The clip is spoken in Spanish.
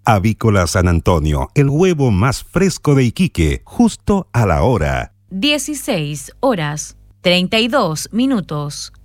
Avícola San Antonio, el huevo más fresco de Iquique, justo a la hora. 16 horas, 32 minutos.